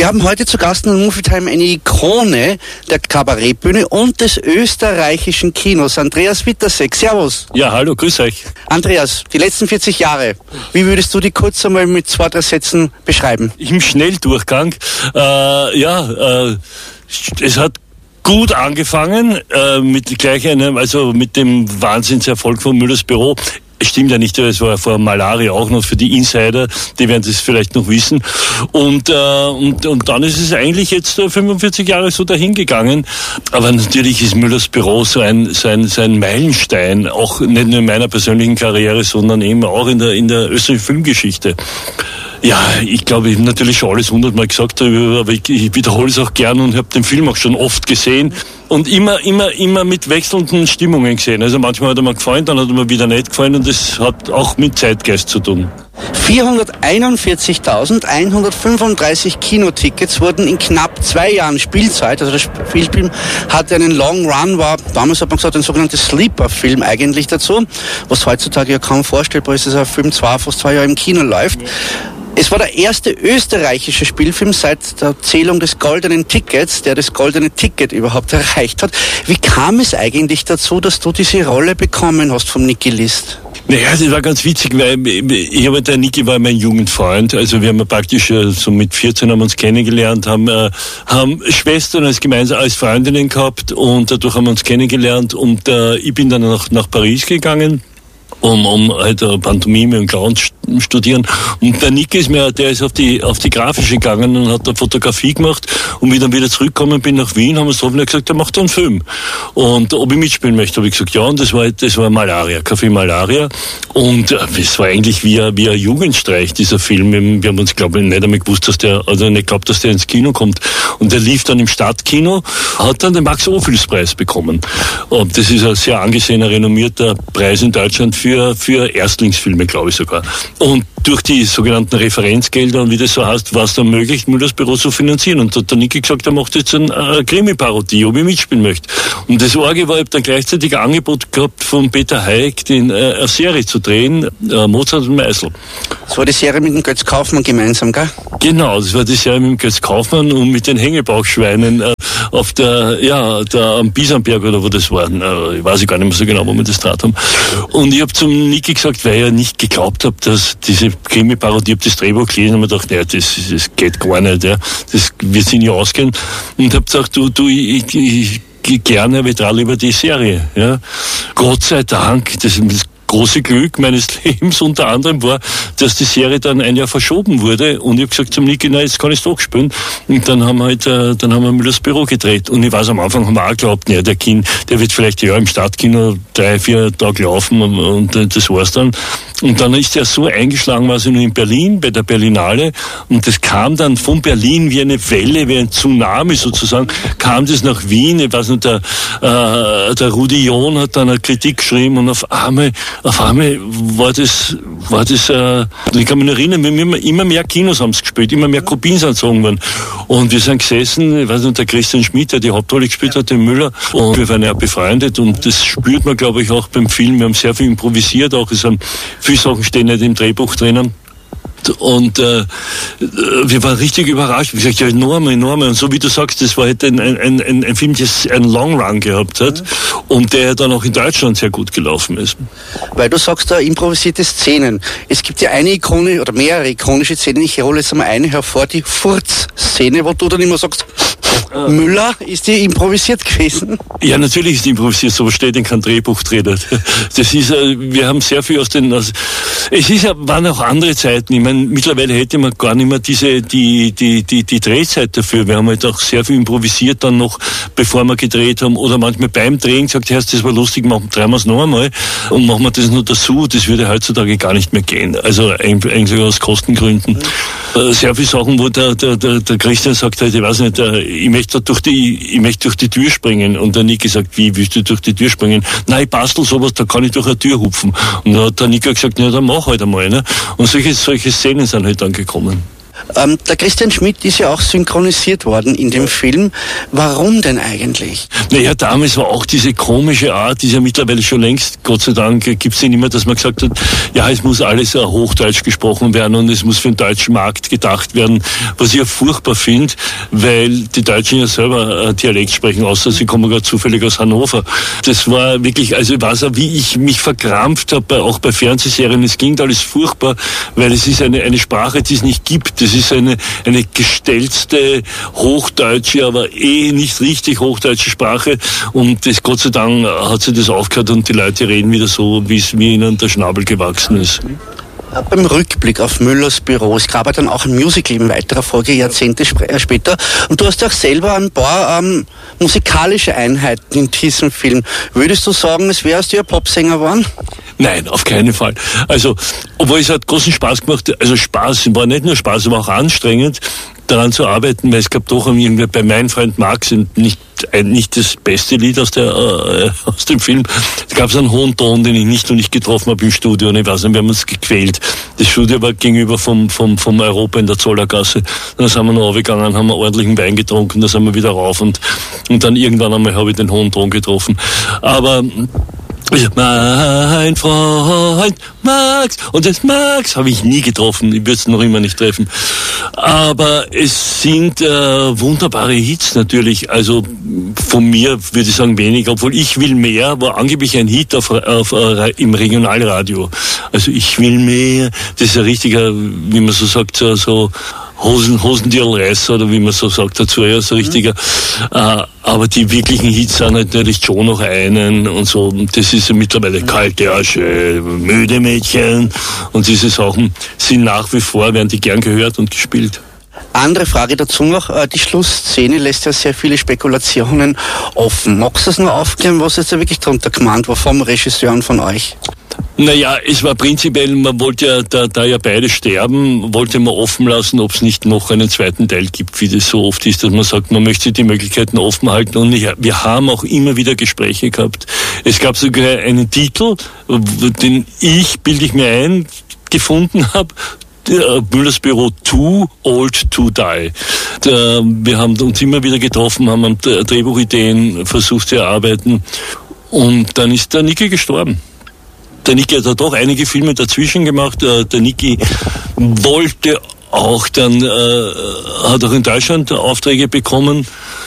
Wir haben heute zu Gast in Movie Time eine Ikone der Kabarettbühne und des österreichischen Kinos, Andreas Wittersek. Servus. Ja, hallo, grüß euch. Andreas, die letzten 40 Jahre, wie würdest du die kurz einmal mit 2, 3 Sätzen beschreiben? Im Schnelldurchgang, es hat gut angefangen, mit dem Wahnsinnserfolg von Müllers Büro. Stimmt ja nicht, es war vor Malaria auch noch für die Insider, die werden das vielleicht noch wissen. Und dann ist es eigentlich jetzt 45 Jahre so dahingegangen. Aber natürlich ist Müllers Büro so ein Meilenstein, auch nicht nur in meiner persönlichen Karriere, sondern eben auch in der österreichischen Filmgeschichte. Ja, ich glaube, ich habe natürlich schon alles 100-mal gesagt, aber ich wiederhole es auch gern und habe den Film auch schon oft gesehen und immer mit wechselnden Stimmungen gesehen. Also manchmal hat er mir gefallen, dann hat er mir wieder nicht gefallen und das hat auch mit Zeitgeist zu tun. 441.135 Kinotickets wurden in knapp 2 Jahren Spielzeit, also der Spielfilm hatte einen Long Run, war damals hat man gesagt ein sogenannter Sleeper-Film eigentlich dazu, was heutzutage ja kaum vorstellbar ist, dass ein Film fast 2 Jahre im Kino läuft. Es war der erste österreichische Spielfilm seit der Zählung des goldenen Tickets, der das goldene Ticket überhaupt erreicht hat. Wie kam es eigentlich dazu, dass du diese Rolle bekommen hast vom Niki List? Naja, das war ganz witzig, weil der Niki war mein Jugendfreund. Also wir haben praktisch so mit 14 haben uns kennengelernt, haben Schwestern als Freundinnen gehabt und dadurch haben wir uns kennengelernt und ich bin dann nach Paris gegangen, um halt Pantomime und Clown studieren. Und der Niki der ist auf die Grafische gegangen und hat da Fotografie gemacht. Und wie ich dann wieder zurückgekommen bin nach Wien, haben wir getroffen und gesagt, er macht einen Film. Und ob ich mitspielen möchte, habe ich gesagt, ja. Und das war Malaria, Café Malaria. Und es war eigentlich wie ein Jugendstreich, dieser Film. Wir haben uns, glaube ich, nicht einmal gewusst, dass der ins Kino kommt. Und der lief dann im Stadtkino, hat dann den Max-Ophüls-Preis bekommen. Und das ist ein sehr angesehener, renommierter Preis in Deutschland für Erstlingsfilme, glaube ich sogar. Und durch die sogenannten Referenzgelder und wie das so heißt, war es dann möglich, Müllers Büro zu finanzieren. Und da hat der Niki gesagt, er macht jetzt eine Krimi-Parodie, ob ich mitspielen möchte. Und das Orge war, ich habe dann gleichzeitig ein Angebot gehabt von Peter Haig, eine Serie zu drehen, Mozart und Meisel. Das war die Serie mit dem Götz Kaufmann gemeinsam, gell? Genau, das war die Serie mit dem Götz Kaufmann und mit den Hängebauchschweinen am Biesenberg oder wo das war. Ich weiß gar nicht mehr so genau, wo wir das draht haben. Und ich habe zum Niki gesagt, weil ich ja nicht geglaubt habe, dass diese Krimi-Parodie, ich habe das Drehbuch gelesen und mir gedacht, naja, das geht gar nicht, ja. Das wird sich nicht ausgehen. Und habe gesagt, ich gehe gerne vitral über die Serie, ja. Gott sei Dank, das große Glück meines Lebens unter anderem war, dass die Serie dann ein Jahr verschoben wurde und ich habe gesagt zum Niki, na, jetzt kann ich es doch spielen. Und dann haben wir Müllers Büro gedreht und ich weiß, am Anfang haben wir auch geglaubt, der wird vielleicht im Stadtkino 3-4 Tage laufen und das war's dann. Und dann ist er so eingeschlagen, war sie nur in Berlin, bei der Berlinale und das kam dann von Berlin wie eine Welle, wie ein Tsunami sozusagen, kam das nach Wien. Ich weiß nicht, der Rudi John hat dann eine Kritik geschrieben und auf einmal war das, ich kann mich noch erinnern, immer mehr Kinos haben es gespielt, immer mehr Kopien sind gezogen worden. Und wir sind gesessen, ich weiß nicht, der Christian Schmidt, der die Hauptrolle gespielt hat, den Müller, und wir waren ja befreundet und das spürt man, glaube ich, auch beim Film. Wir haben sehr viel improvisiert, auch es haben viele Sachen stehen nicht im Drehbuch drinnen. Und wir waren richtig überrascht. Ich gesagt, ja, enorm. Und so wie du sagst, das war halt ein Film, der einen Long Run gehabt hat und der dann auch in Deutschland sehr gut gelaufen ist. Weil du sagst, da improvisierte Szenen. Es gibt ja eine Ikone oder mehrere ikonische Szenen. Ich hole jetzt einmal eine hervor, die Furz-Szene, wo du dann immer sagst, Müller, ist die improvisiert gewesen? Ja, natürlich ist die improvisiert, so steht in kein Drehbuch drin. Das ist, wir haben sehr viel waren auch andere Zeiten. Ich meine, mittlerweile hätte man gar nicht mehr die Drehzeit dafür. Wir haben halt auch sehr viel improvisiert dann noch, bevor wir gedreht haben, oder manchmal beim Drehen gesagt, das war lustig, drehen wir es noch einmal und machen wir das nur dazu. Das würde heutzutage gar nicht mehr gehen. Also eigentlich aus Kostengründen. Sehr viele Sachen, wo der Christian sagt, ich weiß nicht, ich möchte durch die Tür springen. Und der Niki sagt, wie willst du durch die Tür springen? Nein, ich bastel sowas, da kann ich durch eine Tür hupfen. Und dann hat der Niki gesagt, ja, dann mach halt einmal. Ne? Und solche Szenen sind halt dann gekommen. Der Christian Schmidt ist ja auch synchronisiert worden in dem Film. Warum denn eigentlich? Naja, damals war auch diese komische Art, die ist ja mittlerweile schon längst, Gott sei Dank, gibt es ja nicht mehr, dass man gesagt hat, ja, es muss alles Hochdeutsch gesprochen werden und es muss für den deutschen Markt gedacht werden, was ich ja furchtbar finde, weil die Deutschen ja selber Dialekt sprechen, außer sie kommen gerade zufällig aus Hannover. Das war wirklich, also ich weiß auch, wie ich mich verkrampft habe, auch bei Fernsehserien, es ging alles furchtbar, weil es ist eine Sprache, die es nicht gibt. Das ist eine gestelzte, hochdeutsche, aber nicht richtig hochdeutsche Sprache. Und das, Gott sei Dank, hat sich das aufgehört und die Leute reden wieder so, wie es mir ihnen der Schnabel gewachsen ist. Beim Rückblick auf Müllers Büro, es gab ja dann auch ein Musical in weiterer Folge, Jahrzehnte später. Und du hast ja auch selber ein paar musikalische Einheiten in diesem Film. Würdest du sagen, es wäre aus dir ein Popsänger geworden? Nein, auf keinen Fall. Also, obwohl es hat großen Spaß gemacht, also Spaß, war nicht nur Spaß, aber auch anstrengend, daran zu arbeiten, weil es gab doch irgendwie bei Mein Freund Max nicht das beste Lied aus dem Film. Da gab es einen hohen Ton, den ich nicht getroffen habe im Studio, und ich weiß nicht, wir haben uns gequält. Das Studio war gegenüber vom Europa in der Zollergasse. Dann sind wir noch runtergegangen, haben wir ordentlichen Wein getrunken, dann sind wir wieder rauf und dann irgendwann einmal habe ich den hohen Ton getroffen. Aber mein Freund Max, und das Max habe ich nie getroffen, ich würde es noch immer nicht treffen. Aber es sind wunderbare Hits natürlich, also von mir würde ich sagen wenig, obwohl Ich will mehr war angeblich ein Hit im Regionalradio. Also Ich will mehr, das ist ein richtiger, wie man so sagt, so Hosendirl-Reißer, oder wie man so sagt dazu, ja, so richtiger. Aber die wirklichen Hits sind natürlich schon noch einen und so. Das ist ja mittlerweile Kalte Asche, Müde Mädchen und diese Sachen sind nach wie vor, werden die gern gehört und gespielt. Andere Frage dazu noch, die Schlussszene lässt ja sehr viele Spekulationen offen. Magst du das nur aufklären, was jetzt da wirklich drunter gemeint war vom Regisseur und von euch? Naja, es war prinzipiell, man wollte ja, da ja beide sterben, wollte man offen lassen, ob es nicht noch einen zweiten Teil gibt, wie das so oft ist, dass man sagt, man möchte die Möglichkeiten offen halten. Und wir haben auch immer wieder Gespräche gehabt. Es gab sogar einen Titel, den bilde ich mir ein, gefunden habe, Müllers Büro Too Old to Die. Wir haben uns immer wieder getroffen, haben Drehbuchideen versucht zu erarbeiten, und dann ist der Niki gestorben. Der Niki hat doch einige Filme dazwischen gemacht. Der Niki wollte auch dann, hat auch in Deutschland Aufträge bekommen,